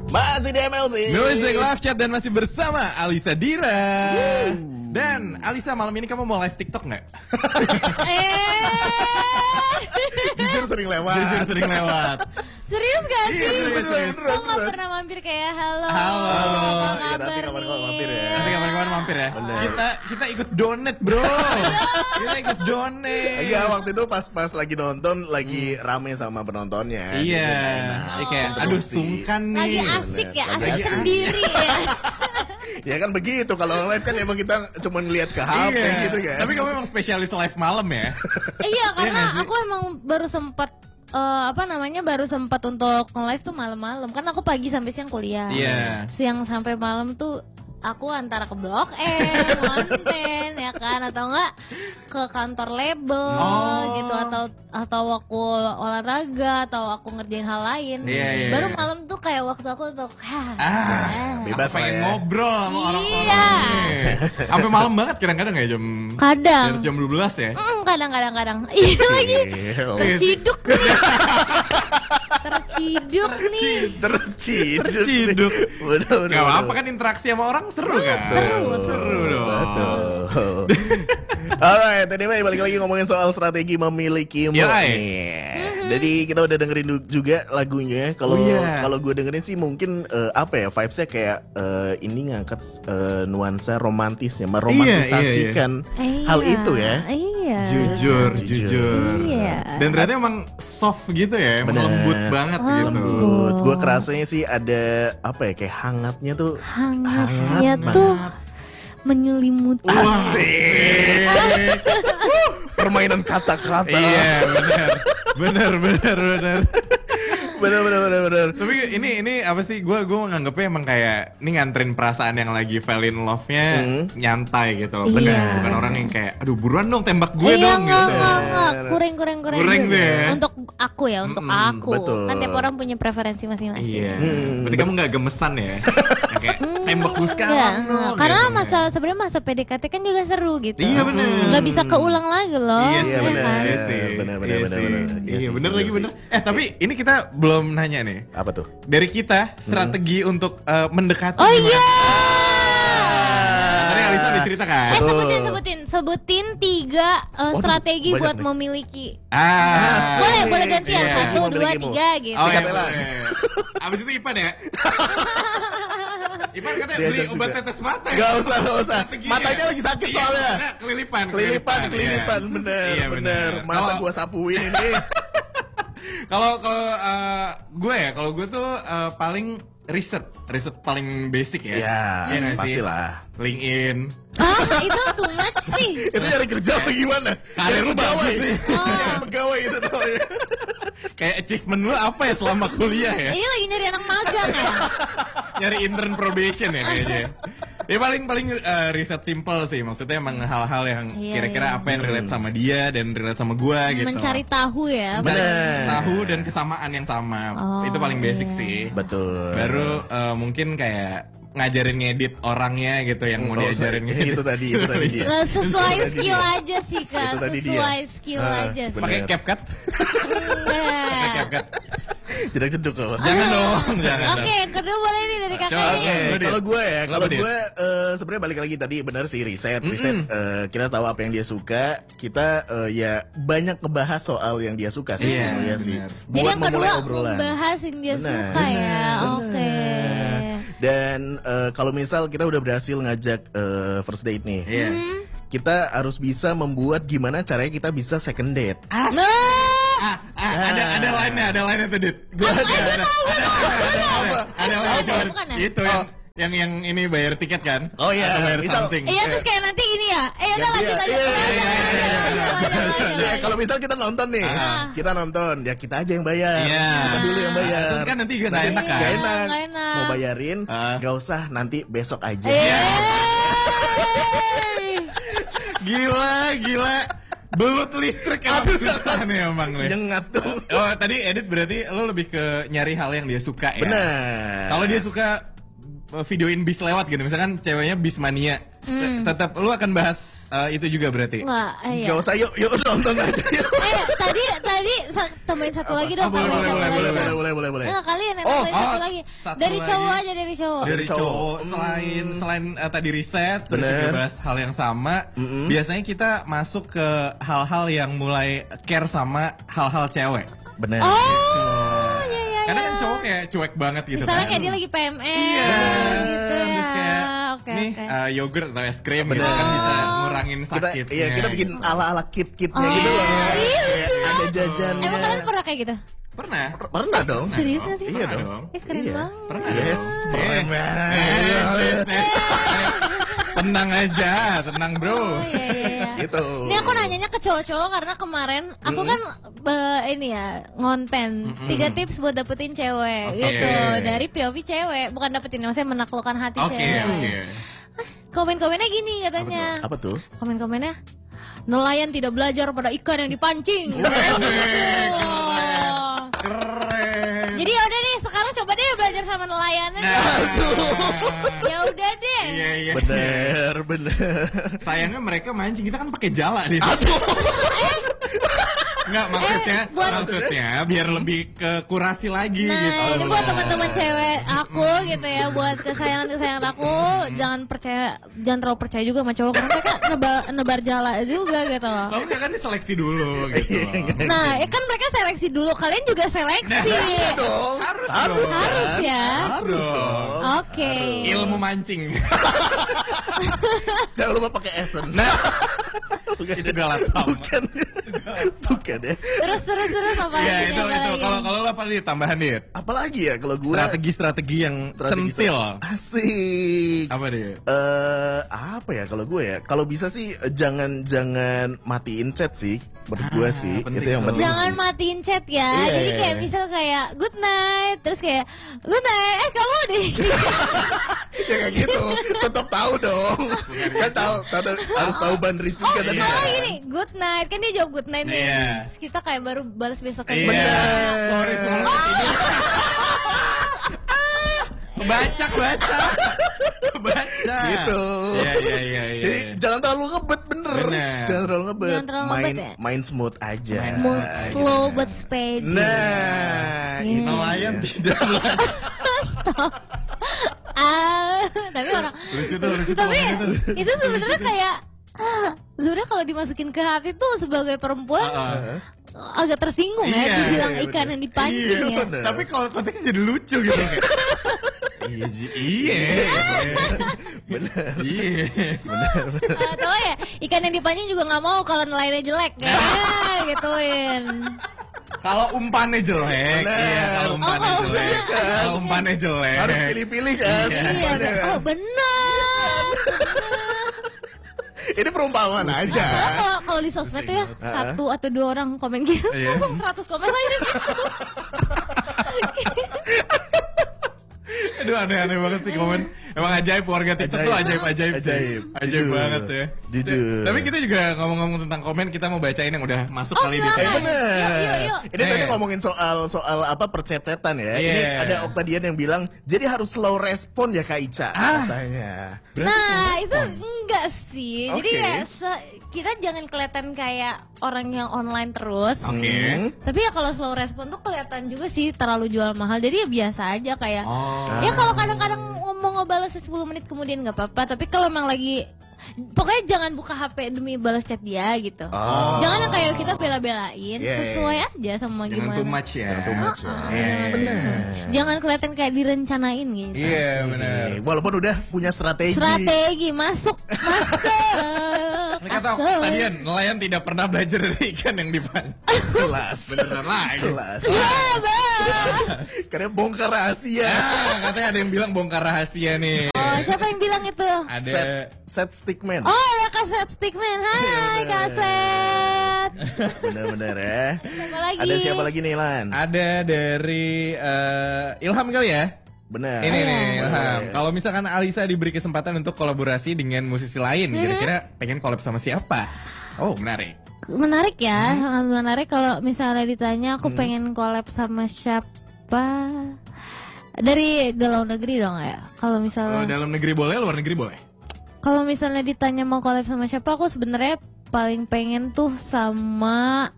Masih di MLC Music Live Chat dan masih bersama Alisa Dira. Dan Alisa, malam ini kamu mau live TikTok nggak? Jujur sering lewat. Serius gak sih? Iya, serius. Kok gak pernah mampir kayak halo. Halo. Apa Ya, kabar nanti kapan-kapan mampir ya. nih? Nanti kapan-kapan mampir ya. Kita ikut donate, bro. Kita ikut donate. Iya, waktu itu pas lagi nonton lagi rame sama penontonnya. Iya. Jadi enak. Kayak aduh sungkan nih. Lagi asik ya, Lagi asik asik. sendiri ya. Ya kan begitu, kalau live kan emang kita cuma lihat ke HP gitu kan. Tapi kamu emang spesialis live malam ya? Iya, karena nggak sih? aku emang baru sempat baru sempat untuk nge-live tuh malam-malam. Kan aku pagi sampai siang kuliah. Iya. Siang sampai malam tuh aku antara ke Blok M, konten ya kan, atau enggak ke kantor label gitu, atau aku olahraga atau aku ngerjain hal lain. Iya. Baru malam tuh kayak waktu aku untuk bebas Aku pengen lah ya. ngobrol sama orang-orang Iya. nih. Sampai malam banget kadang-kadang ya jam kadang. di atas jam 12 ya. Kadang-kadang. Iya lagi. Iya. Terciduk nih. Terciduk. Bener. Gak apa-apa kan, interaksi sama orang seru kan? Seru dong. Betul. Alright, tadi balik lagi ngomongin soal strategi memilikimu Yoi. nih. Jadi kita udah dengerin juga lagunya. Kalau gue dengerin sih mungkin vibesnya kayak ini ngangkat nuansa romantisnya, meromantisasikan hal itu ya. Iya. Jujur. Iya. Dan ternyata emang soft gitu ya, emang lembut banget gitu. Lembut. Gue kerasanya sih ada kayak hangatnya tuh. Hangatnya tuh menyelimuti. Asik. Permainan kata-kata. Iya, benar. Bener. Tapi ini apa sih? Gue nganggepnya emang kayak ini nganterin perasaan yang lagi fell in love-nya nyantai gitu. Iya. Bukan orang yang kayak aduh buruan dong tembak gue Iya, dong enggak, gitu. kurang. Kurang tuh ya. Untuk aku ya, untuk aku. betul. Kan tiap orang punya preferensi masing-masing. Iya. Berarti kamu nggak gemesan ya? Yang kayak tembak gue sekarang dong. Karena gitu. sebenarnya masa PDKT kan juga seru gitu. Iya, bener. Nggak bisa keulang lagi loh. Iya Iya, sih, bener. kan? iya sih. Bener. Iya Iya sih, sih, bener bener lagi sih. bener. Tapi ini kita belum nanya nih. Apa tuh? Dari kita strategi untuk mendekati. Oh gimana? iya. Tadi Alisa diceritakan. Sebutin 3 strategi banyak buat nih. memiliki. Boleh Boleh gantian Iya. 1, 2, Memilikimu. 3 gitu. Oh iya, Sikat Ella. boleh. Abis itu Ipan ya. Ipan katanya Diajak beli obat juga. tetes mata. Gak usah. Strateginya. Matanya lagi sakit Iya, soalnya. makanya kelilipan. Kelilipan, iya. bener. Iya, bener. Masa gua sapuin ini? Kalau kalau gue tuh paling riset paling basic ya. Ya, Iya nggak sih? pastilah. Itu LinkedIn. too much sih. Itu nyari kerja apa gimana? Karir lu bagus Nyari nih. pegawai itu doang ya. Kayak achievement lu apa ya selama kuliah ya? Ini lagi nyari anak magang ya. Nyari intern probation ya kayaknya. Ya paling riset simple sih, maksudnya emang hal-hal yang Iya, kira-kira iya. apa yang relate sama dia dan relate sama gua gitu. Mencari tahu ya. Mencari Bener. tahu dan kesamaan yang sama. Oh, Itu paling basic iya. sih. Betul. Baru mungkin kayak ngajarin ngedit orangnya gitu yang mau diajarin ngedit. Itu tadi dia. Sesuai Itu tadi skill dia. aja sih Kak. Itu tadi dia. Sesuai skill aja sih. bener. Pakai CapCut? Pakai Enggak. CapCut. Jedak-jeduk kalau. Jangan dong, jangan. Oke, kedua boleh nih dari Coba, kakaknya. Oke, Dit. kalau gue Kenapa, Dit? sebenarnya balik lagi tadi benar sih riset. Kita tahu apa yang dia suka. Kita ya banyak ngebahas soal yang dia suka sih Iya, sebenarnya sih. benar. Jadi Buat yang memulai kedua obrolan. membahas yang dia Benar. suka ya. Oke. Dan kalau misal kita udah berhasil ngajak first date nih, Iya. kita harus bisa membuat gimana caranya kita bisa second date. Nah, Ada lainnya tuh, Dit. Ada Ada bukan ya? itu yang ini bayar tiket kan? Oh iya, Atau bayar misal- something. iya terus kayak nanti gini ya. Udah lanjut Iya, aja. Ya, kalau misal kita nonton nih, kita nonton, ya kita aja yang bayar. Iya. Kita dulu yang bayar. Terus kan nanti nggak enak kan? Nggak enak. Nggak enak. Mau bayarin, nggak usah nanti besok aja. Gila. Belut listrik emang Aduh, susah nih emang nih. Nyengat tuh. Oh tadi edit berarti lo lebih ke nyari hal yang dia suka ya? Benar. Kalau dia suka videoin bis lewat gitu, misalkan ceweknya bis mania, tetap lu akan bahas itu juga berarti. Nggak, iya. Gak usah, yuk nonton aja yuk. Tadi tambahin satu lagi dong. Boleh. Enggak, kalian yang tambahin satu lagi. Dari cowok aja, dari cowok. Dari cowok. Selain tadi riset, terus juga bahas hal yang sama. Biasanya kita masuk ke hal-hal yang mulai care sama hal-hal cewek. Bener. Oh, iya. Karena kan cowok kayak cuek banget gitu. Misalnya kan. kayak dia lagi PMS. Iya. Gitu ya. Terus kayak nih yogurt atau es krim gitu kan bisa ngurangin sakitnya. Iya, kita bikin ala-ala kit-kitnya Oh, gitu loh. iya, Kayak ada jajannya. Emang kalian pernah kayak gitu? Pernah dong. Serius gak sih? Iya dong. Keren banget. Pernah. Yes, keren Tenang aja, tenang bro. Oh iya. Gitu. Ini aku nanyanya ke cowok-cowok karena kemarin aku kan ini ya ngonten 3 tips buat dapetin cewek gitu dari POV cewek, bukan dapetin, maksudnya menaklukkan hati cewek. Komen-komennya gini katanya. Apa tuh? Komen-komennya, nelayan tidak belajar pada ikan yang dipancing. Keren. Jadi yaudah deh, sekarang coba deh belajar sama nelayan. Ya udah deh. Iya. Bener. Sayangnya mereka mancing, kita kan pakai jala nih. Enggak, maksudnya biar lebih ke kurasi lagi Nah, gitu. ini buat teman-teman cewek aku gitu ya, buat kesayangan aku, jangan terlalu percaya juga sama cowok karena mereka nebar jala juga gitu loh. Kamu kan diseleksi dulu gitu. Nah, ya kan mereka seleksi dulu, kalian juga seleksi. Dong. Harus ya. Harus dong. Oke. Ilmu mancing. Jangan lupa pakai essence. Itu galak Bukan ya. Terus apa Ya lagi? itu kalau lo apa nih tambahan nih? Apalagi ya kalau gue Strategi yang centil. Asik. Apa dia? Apa ya kalau gue ya? Kalau bisa sih jangan matiin chat sih. Menurut gue sih penting itu yang penting. Jangan sih. matiin chat ya. Iya. Jadi kayak misal kayak good night, terus kayak good night, kamu deh. Ya kayak gitu. Tetap tahu dong. Kan tahu harus tahu bandris juga tadi. Oh gini, good night, kan dia jawab good night nih. Iya. Terus kita kayak baru balas besok kayak Iya. Bener. Sorry. Baca. Gitu. Iya. Jadi jangan terlalu ngebet bener. Jangan terlalu ngebet. Jangan terlalu ngebet ya? Main smooth aja. smooth, slow but steady. Nah, Iya. itu Nelayan tidak. Tapi orang Lucu tuh. tapi itu sebenarnya kayak sebenarnya kalau dimasukin ke hati tuh sebagai perempuan agak tersinggung ya Iya, dibilang iya, ikan bener. yang dipancing Iya, ya. bener. Tapi kalau konteksnya jadi lucu gitu kayak. Iya. Atau ya ikan yang dipancing juga nggak mau kalau nelayannya jelek ya gituin. Kalau umpannya jelek, Nah. iya kalau umpannya Oh, jelek. Kalau umpannya jelek. harus pilih-pilih kan. Iya, oh benar. Ini perumpamaan aja. Soalnya kalau di sosmed tuh ya 1 atau 2 orang komen gitu, Iya. langsung 100 komen lagi. Aduh aneh-aneh banget sih komen. Emang ajaib warga TikTok tuh ajaib sih. Ajaib Jujur. banget ya. Jujur. Tapi kita juga ngomong-ngomong tentang komen, kita mau bacain yang udah masuk Oh, kali ini. silakan. Bener. Yuk. Ini tadi ngomongin soal apa percecetan ya. Iya. Ini ada Oktadian yang bilang jadi harus slow respon ya Kak Ica katanya. Nah, itu enggak sih. Jadi Oke. ya kita jangan kelihatan kayak orang yang online terus. Oke. Tapi ya kalau slow respon tuh kelihatan juga sih terlalu jual mahal. Jadi ya biasa aja kayak. Ya kalau kadang-kadang mau ngebalas 10 menit kemudian nggak apa-apa. Tapi kalau emang lagi pokoknya jangan buka HP demi balas chat dia gitu. Jangan yang kayak kita bela-belain, sesuai aja sama Jangan gimana. too much ya. Jangan too much ya. Jangan kelihatan kayak direncanain gitu. Iya benar. Walaupun udah punya strategi. Strategi masuk. Ini kata Oktadian, nelayan tidak pernah belajar dari ikan yang dipancing. Kelas. Beneran lagi. Kelas. Ya, Karena bongkar rahasia. Katanya ada yang bilang bongkar rahasia nih. Oh, siapa yang bilang itu? Ada Set stickman. Oh, ya Kaset Stickman. Hai, Kaset. Bener-bener ya. Siapa lagi? Ada siapa lagi nih Lan? Ada dari Ilham kali ya? Bener. Ini nih Boleh. Ilham. Kalau misalkan Alisa diberi kesempatan untuk kolaborasi dengan musisi lain, kira-kira pengen collab sama siapa? Oh, menarik. Menarik ya, sangat menarik kalau misalnya ditanya aku pengen collab sama siapa. Dari dalam negeri dong ya. Kalau Kalau misalnya dalam negeri boleh, luar negeri boleh. Kalau misalnya ditanya mau collab sama siapa, aku sebenarnya paling pengen tuh sama,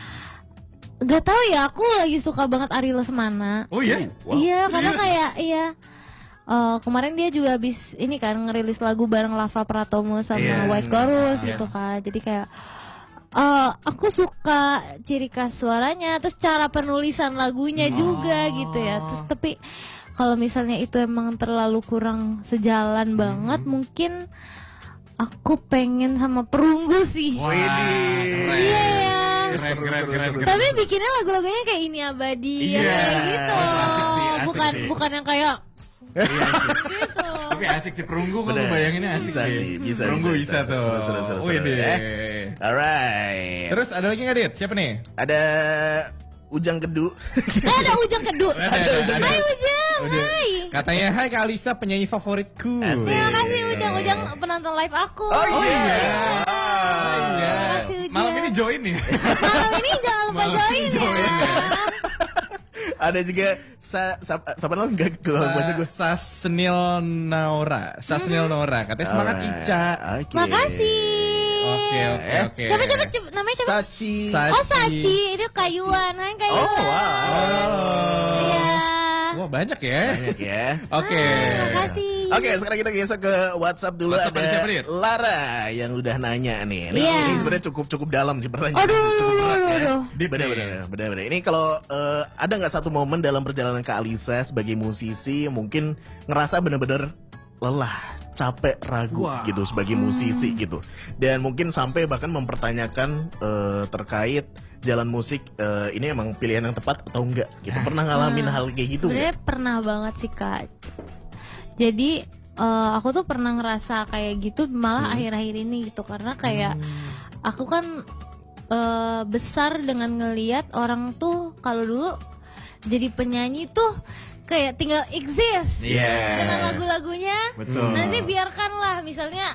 gak tahu ya, aku lagi suka banget Ari Lesmana. Oh iya? Wow, Iya, serius? karena kayak kemarin dia juga habis ini kan ngerilis lagu bareng Lava Pratomo sama White Chorus gitu kan. Jadi kayak aku suka ciri khas suaranya, terus cara penulisan lagunya juga gitu ya. Terus tapi kalau misalnya itu emang terlalu kurang sejalan banget, mungkin aku pengen sama Perunggu sih. Wah, Iya. keren. Tapi bikinnya lagu-lagunya kayak Ini Abadi Iya, kayak gitu. asik sih, asik sih. Bukan yang kayak Iya sih. gitu. Tapi asik sih Perunggu, kalau Bener. bayanginnya asik Bisa sih. sih, bisa, Perunggu bisa, bisa tuh. seru. Wih deh. Alright. Terus ada lagi nggak Dit? Siapa nih? Ada Ujang Kedu. Ada Ujang Kedu. Ada. Hai Ujang, hai. Katanya, hai Kak Alisa, penyanyi favoritku. Asik. Terima kasih Ujang penonton live aku. Oh iya. Iya. Terima kasih, Ujang. Malam ini join nih. Malam ini jangan lupa Malam join ini ya. join ya. Ada juga siapa namanya enggak baca gue. Sasnil Naura. Katanya semangat Alright. Ica. Oke. Makasih. Oke. Siapa namanya siapa? Sachi. Oh Sachi, itu Kayuan. Hai Oh Kayuan. wow. Iya. Wah banyak ya. Banyak ya. Oke. Terima kasih. Oke, sekarang kita geser ke WhatsApp dulu. WhatsApp ada siapa, Dit? Lara yang udah nanya nih. Ini, Iya. ini sebenarnya cukup dalam sih pertanyaan. Aduh, Cukup berat ya. aduh. Benar-benar. Ini kalau ada nggak satu momen dalam perjalanan Kak Alisa sebagai musisi mungkin ngerasa bener-bener lelah, capek, ragu gitu sebagai musisi gitu. Dan mungkin sampai bahkan mempertanyakan terkait jalan musik ini emang pilihan yang tepat atau enggak gitu. Pernah ngalamin hal kayak gitu Sebenarnya nggak? pernah banget sih Kak. Jadi aku tuh pernah ngerasa kayak gitu malah akhir-akhir ini gitu, karena kayak aku kan besar dengan ngelihat orang tuh kalau dulu jadi penyanyi tuh kayak tinggal exist dengan lagu-lagunya. Betul. Nanti biarkanlah misalnya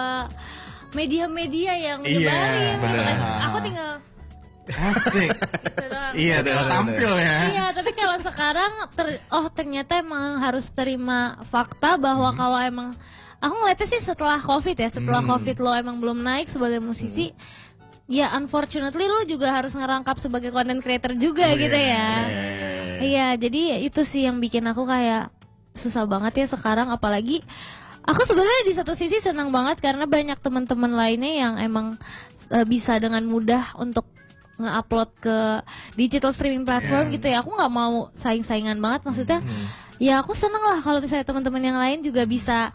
media-media yang Iya, nyebarin gitu kan. benar. Aku tinggal Asik. gitu doang. Iya, tinggal tampil ya. Iya, tapi kalau sekarang ternyata emang harus terima fakta bahwa kalau emang aku ngeliatnya sih setelah COVID ya, setelah COVID lo emang belum naik sebagai musisi, ya unfortunately lo juga harus ngerangkap sebagai content creator juga gitu ya. Iya, jadi itu sih yang bikin aku kayak susah banget ya sekarang, apalagi aku sebenarnya di satu sisi senang banget karena banyak teman-teman lainnya yang emang bisa dengan mudah untuk nge-upload ke digital streaming platform gitu ya. Aku nggak mau saing-saingan banget, maksudnya ya aku seneng lah kalau misalnya teman-teman yang lain juga bisa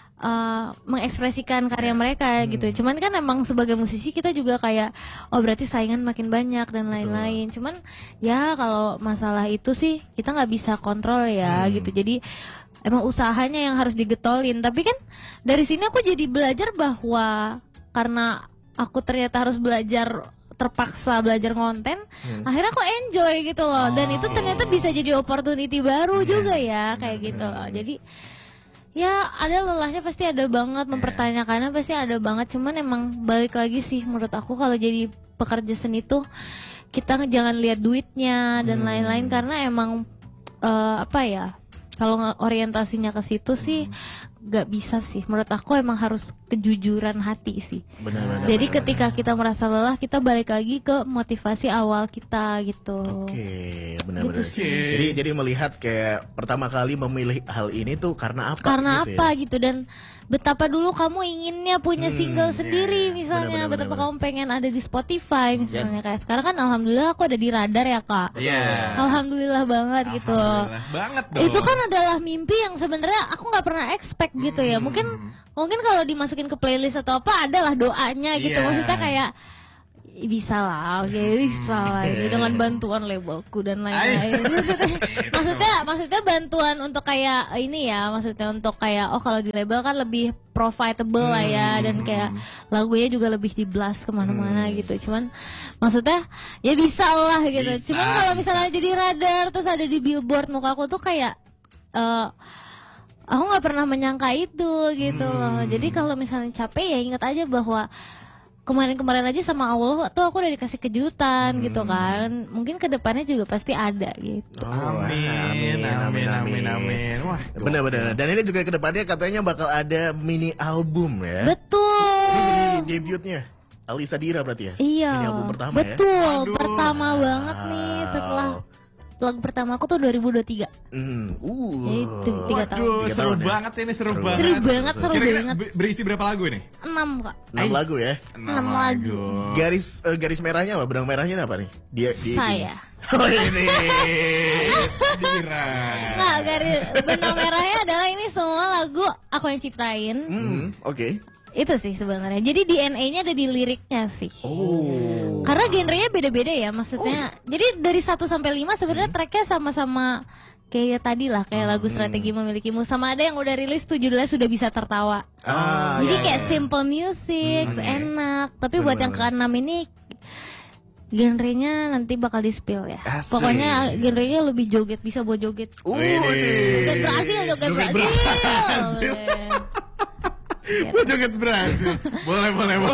mengekspresikan karya mereka gitu. Cuman kan emang sebagai musisi kita juga kayak oh berarti saingan makin banyak dan lain-lain. Cuman ya kalau masalah itu sih kita nggak bisa kontrol ya gitu. Jadi emang usahanya yang harus digetolin. Tapi kan dari sini aku jadi belajar bahwa karena aku ternyata harus terpaksa belajar konten, akhirnya aku enjoy gitu loh. Dan itu ternyata bisa jadi opportunity baru juga ya kayak gitu loh. Jadi ya ada lelahnya pasti ada banget, mempertanyakannya pasti ada banget. Cuman emang balik lagi sih menurut aku kalau jadi pekerja seni tuh kita jangan lihat duitnya dan lain-lain, karena emang apa ya, kalau orientasinya ke situ sih gak bisa sih. Menurut aku emang harus kejujuran hati sih. Benar-benar. Jadi ketika kita merasa lelah, kita balik lagi ke motivasi awal kita gitu. Oke, benar-benar. Gitu Jadi melihat kayak pertama kali memilih hal ini tuh karena apa? Karena gitu apa ya? gitu, dan betapa dulu kamu inginnya punya single sendiri misalnya, Benar-benar, betapa benar-benar. kamu pengen ada di Spotify misalnya. Kayak sekarang kan alhamdulillah aku ada di Radar ya Kak. Iya. Alhamdulillah banget gitu. Alhamdulillah banget dong. Itu kan adalah mimpi yang sebenarnya aku nggak pernah expect gitu ya. Mungkin kalau dimasukin ke playlist atau apa adalah doanya gitu. Iya. Maksudnya kayak bisa lah, oke bisa lah ini dengan bantuan labelku dan lain-lain. maksudnya bantuan untuk kayak ini ya, maksudnya untuk kayak oh kalau di label kan lebih profitable lah ya, dan kayak lagunya juga lebih di-blast kemana-mana gitu. Cuman maksudnya ya bisa lah gitu. Cuman kalau misalnya jadi Radar terus ada di Billboard, mukaku tuh kayak aku nggak pernah menyangka itu gitu loh. Jadi kalau misalnya capek ya ingat aja bahwa kemarin-kemarin aja sama Allah tuh aku udah dikasih kejutan gitu kan. Mungkin kedepannya juga pasti ada gitu. Amin. Wah, benar-benar. Dan ini juga kedepannya katanya bakal ada mini album ya. Betul. Ini jadi debutnya Alisa Dira berarti ya? Iya. Ini album pertama betul, ya? Betul, pertama banget nih setelah lagu pertama aku tuh 2023. Jadi 3 tahun. Waduh, seru tahun ya? banget ini, seru banget. Seru banget. Kira-kira berisi berapa lagu nih? 6 Kak. 6 lagu ya? 6 lagu. Garis merahnya apa? Benang merahnya apa nih? Dia Saya. Oh ini. Dira. Nggak, garis benang merahnya adalah ini semua lagu aku yang ciptain. Oke. Itu sih sebenarnya. Jadi DNA-nya ada di liriknya sih. Oh. Karena genrenya beda-beda ya, maksudnya. Jadi dari 1 sampai 5 sebenarnya tracknya sama-sama kayak tadi lah, kayak lagu Strategi Memilikimu. Sama ada yang udah rilis tuh judulnya Sudah Bisa Tertawa. Jadi kayak simple music, enak. Tapi buat yang ke-6 ini genrenya nanti bakal di-spill ya. Asik. Pokoknya genrenya lebih joget, bisa buat joget. Joget Brazil, joget Brazil. Gue joget berhasil. Boleh.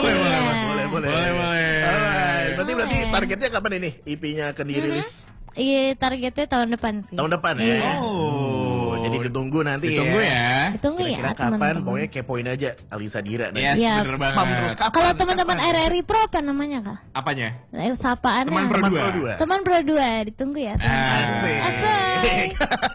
Alright. Berarti targetnya kapan ini? EP-nya akan dirilis? Iya, targetnya tahun depan sih. Tahun depan ya. Jadi ditunggu nanti Ditunggu ya. Ditunggu Kira-kira ya, kapan? teman-teman. Pokoknya kepoin aja Alisa Dira. Yes, Iya. bener Spam banget. terus kapan? Kalau teman-teman RRI Pro apa namanya Kak? Apanya? Sapaannya. Teman Pro 2. Teman Pro 2, ditunggu ya. Asik. Asik.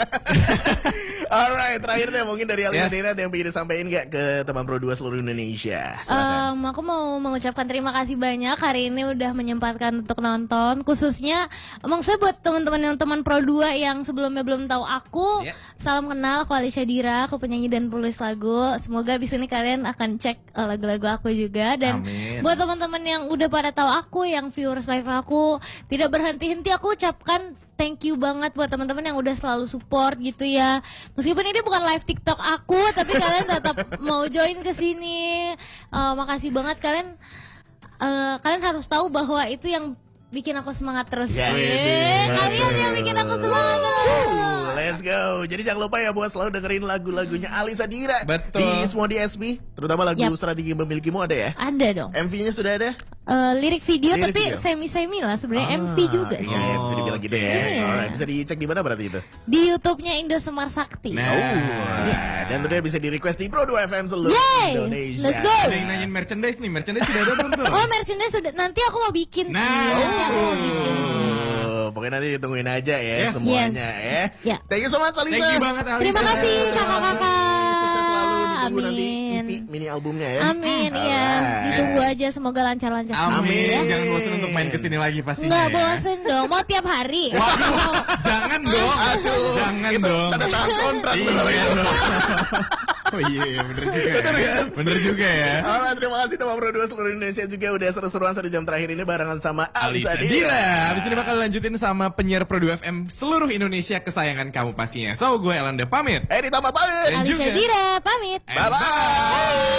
Alright, terakhir deh mungkin dari Alisa Yes. Dira yang ingin disampaikan nggak ke teman Pro 2 seluruh Indonesia? Silakan. Aku mau mengucapkan terima kasih banyak hari ini udah menyempatkan untuk nonton, khususnya emang saya buat teman-teman yang teman Pro 2 yang sebelumnya belum tahu aku, salam kenal, aku Alisa Dira, aku penyanyi dan penulis lagu. Semoga abis ini kalian akan cek lagu-lagu aku juga. Dan Amin. buat teman-teman yang udah pada tahu aku, yang viewers live aku, tidak berhenti-henti aku ucapkan thank you banget buat teman-teman yang udah selalu support gitu ya. Meskipun ini bukan live TikTok aku, tapi kalian tetap mau join ke sini. Makasih banget kalian. Kalian harus tahu bahwa itu yang bikin aku semangat terus. Kalian yang bikin aku semangat terus. Let's go. Jadi jangan lupa ya buat selalu dengerin lagu-lagunya Alisa Dira. Betul. Di semua DSP, terutama lagu Strategi Memilikimu ada ya? Ada dong. MV-nya sudah ada? Lirik video Lirik tapi video. semi-semi lah sebenarnya, MV juga sih. Iya, bisa dibilang gitu ya. Iya. Alright, bisa dicek di mana berarti itu? Di YouTube-nya Indo Semar Sakti. Nah. Dan tentunya bisa di request di Pro 2 FM seluruh Yay! Indonesia. Let's go. Ada yang nanyain merchandise nih. Merchandise sudah ada belum tuh? Oh, merchandise sudah, nanti aku mau bikin Nah. sih. Nanti aku mau bikin sih. Pokoknya nanti ditungguin aja ya Yes. semuanya ya. Ya. Thank you so much Alisa. Thank you banget Alisa. Terima kasih kakak-kakak. Sukses selalu, ditunggu nanti Amin. EP mini albumnya ya. Amin, iya. Alright. Ditunggu aja, semoga lancar-lancar. Amin. Ya. Jangan bosan untuk main kesini lagi pastinya. Nggak ya. bosen dong, mau tiap hari. Waduh, jangan dong. Aduh, Jangan itu dong. tanda tangan kontrak bener Iya ya. Oh iya, bener juga ya. Bener juga ya. Alright, terima kasih teman Pro 2 seluruh Indonesia juga udah seru-seruan satu jam terakhir ini barengan sama Alisa Alisa Dira. Dira. Habis ini bakal lanjutin sama penyiar Pro 2 FM seluruh Indonesia kesayangan kamu pastinya. So, gue Elanda pamit. Ditambah pamit. Dan Alisa juga- Dira, pamit. And Bye-bye.